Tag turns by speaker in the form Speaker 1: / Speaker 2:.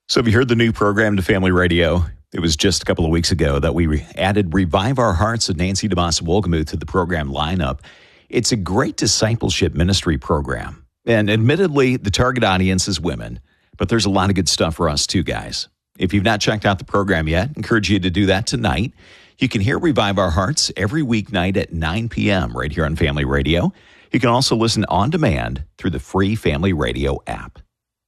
Speaker 1: So have you heard the new program to Family Radio? It was just a couple of weeks ago that we added Revive Our Hearts with Nancy DeMoss Wolgemuth to the program lineup. It's a great discipleship ministry program. And admittedly, the target audience is women, but there's a lot of good stuff for us too, guys. If you've not checked out the program yet, I encourage you to do that tonight. You can hear Revive Our Hearts every weeknight at 9 p.m. right here on Family Radio. You can also listen on demand through the free Family Radio app.